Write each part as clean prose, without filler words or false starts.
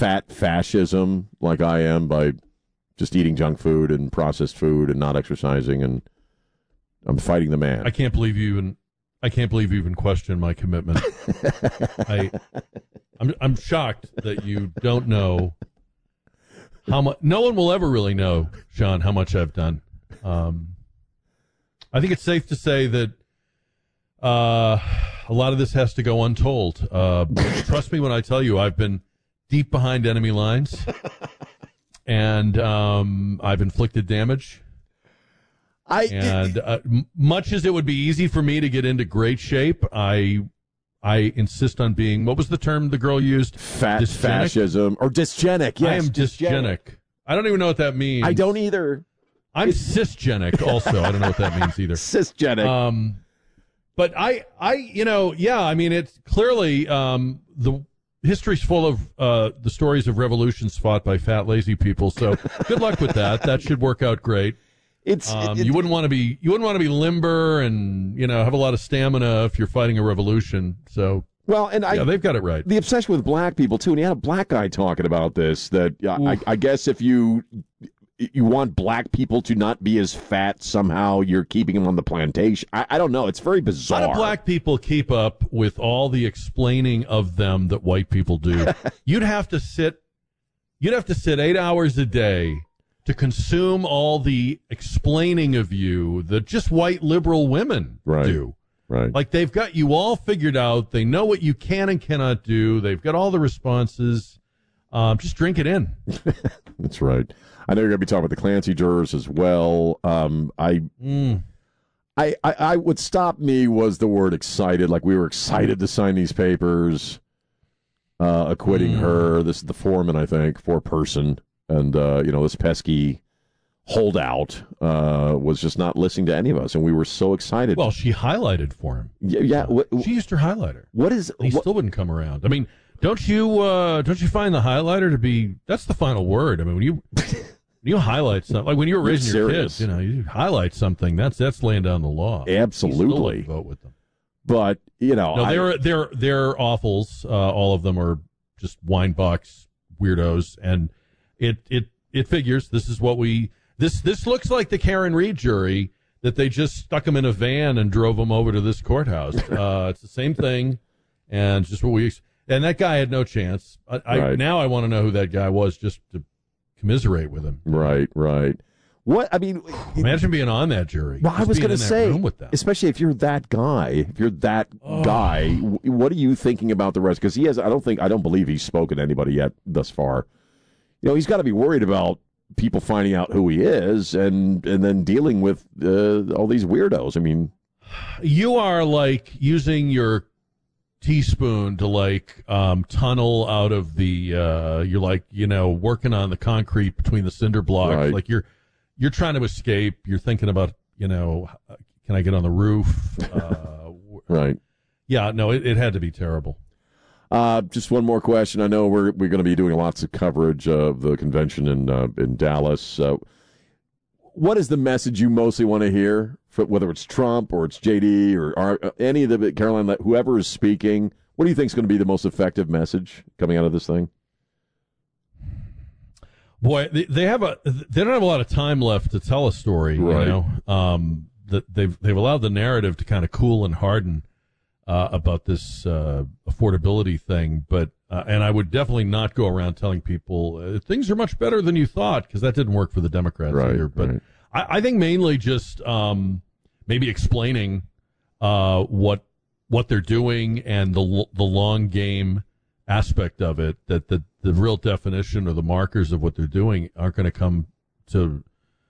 fat fascism like I am by just eating junk food and processed food and not exercising, and I'm fighting the man. I can't believe you even question my commitment. I'm shocked that you don't know how much. No one will ever really know, Sean, how much I've done. I think it's safe to say that a lot of this has to go untold. Trust me when I tell you, I've been deep behind enemy lines, and I've inflicted damage. Much as it would be easy for me to get into great shape, I insist on being, what was the term the girl used? Fat fascism or dysgenic. Yes, I am dysgenic. I don't even know what that means. I don't either. I'm cisgenic also. I don't know what that means either. Cisgenic. But it's clearly the history's full of the stories of revolutions fought by fat, lazy people. So good luck with that. That should work out great. You wouldn't want to be limber and have a lot of stamina if you're fighting a revolution. So they've got it right. The obsession with black people too, and you had a black guy talking about this. That I guess if you want black people to not be as fat, somehow you're keeping them on the plantation. I don't know. It's very bizarre. How do black people keep up with all the explaining of them that white people do? You'd have to sit 8 hours a day to consume all the explaining of you that just white liberal women do. Right. Like they've got you all figured out. They know what you can and cannot do. They've got all the responses. Just drink it in. That's right. I know you're going to be talking about the Clancy jurors as well. I what stopped me was the word excited. Like we were excited to sign these papers, acquitting her. This is the foreman, I think, foreperson. And, this pesky holdout was just not listening to any of us, and we were so excited. Well, she highlighted for him. Yeah. She used her highlighter. He still wouldn't come around. I mean, don't you find the highlighter to be, that's the final word? I mean, when you highlight something, like when you were raising your kids, you highlight something, that's laying down the law. Absolutely. You still vote with them. But, No, they're awfuls. All of them are just wine box weirdos, and it figures. This is what this looks like the Karen Reed jury that they just stuck them in a van and drove them over to this courthouse. It's the same thing, and just what and that guy had no chance. Now I want to know who that guy was just to commiserate with him. Right. What I mean, imagine being on that jury. Well, I was going to say, especially if you're that guy, what are you thinking about the rest? Because I don't believe he's spoken to anybody yet thus far. He's got to be worried about people finding out who he is and then dealing with all these weirdos. I mean, you are like using your teaspoon to tunnel out of the. You're like working on the concrete between the cinder blocks. Right. Like you're trying to escape. You're thinking about can I get on the roof? Right. Yeah. No, it had to be terrible. Just one more question. I know we're going to be doing lots of coverage of the convention in Dallas. What is the message you mostly want to hear, whether it's Trump or it's JD or any of the Caroline, whoever is speaking? What do you think is going to be the most effective message coming out of this thing? Boy, they don't have a lot of time left to tell a story. Right. That they've allowed the narrative to kind of cool and harden. About this affordability thing, but and I would definitely not go around telling people things are much better than you thought, because that didn't work for the Democrats either. But I think mainly just maybe explaining what they're doing and the long game aspect of it. That the real definition or the markers of what they're doing aren't going to come to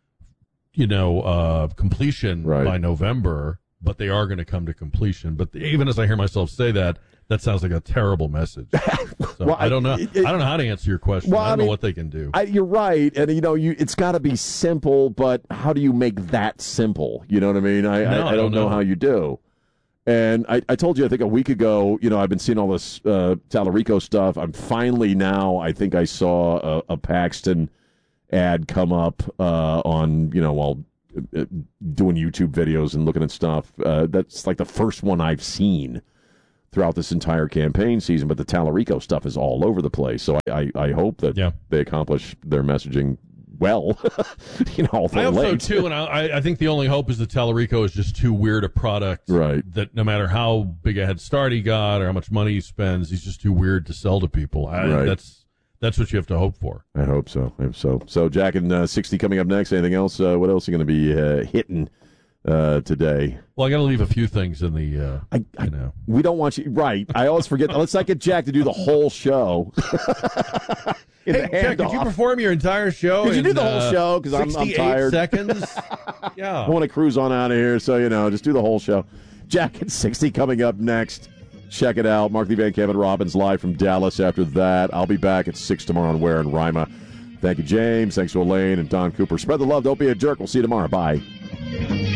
completion by November. But they are going to come to completion. But even as I hear myself say that sounds like a terrible message. So well, I don't know. I don't know how to answer your question. I don't know what they can do. You're right, and it's got to be simple. But how do you make that simple? You know what I mean? I don't know how you do. And I told you, I think a week ago, I've been seeing all this Tallarico stuff. I'm finally now. I think I saw a Paxton ad come up on while doing YouTube videos and looking at stuff. That's like the first one I've seen throughout this entire campaign season, but the Tallarico stuff is all over the place. So I hope that they accomplish their messaging well. I hope so too, and I think the only hope is that Tallarico is just too weird a product. Right. That no matter how big a head start he got or how much money he spends, he's just too weird to sell to people. That's what you have to hope for. I hope so. So Jack and 60 coming up next. Anything else? What else are you going to be hitting today? Well, I got to leave a few things in the. We don't want you. Right. I always forget. Let's not get Jack to do the whole show. Hey, Jack, could you perform your entire show? Could you do the whole show? Because I'm tired. seconds. Yeah. I want to cruise on out of here. So just do the whole show. Jack and 60 coming up next. Check it out. Mark Lee Van Camp and Robbins live from Dallas after that. I'll be back at 6 tomorrow on Ware and Rima. Thank you, James. Thanks to Elaine and Don Cooper. Spread the love. Don't be a jerk. We'll see you tomorrow. Bye.